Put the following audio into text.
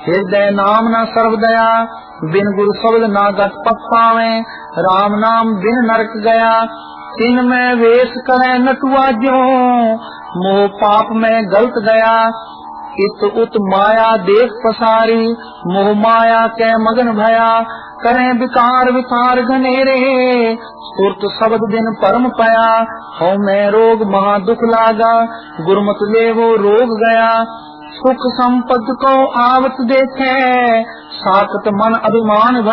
हृदय नाम न सर्व दया, बिन गुरु शब्द ना गत पत पावे, राम नाम बिन नरक गया। तिन में वेश करे नटुआ ज्यों, मोह पाप में गलत गया। इत उत माया देख पसारी, मोह माया के मगन भया। करें विकार विकार घनेरे, सुरत शब्द दिन परम पया। हो मैं रोग महा दुख लागा, गुरमत लेवो रोग गया। सुख संपद को आवत देखे, साकत मन अभिमान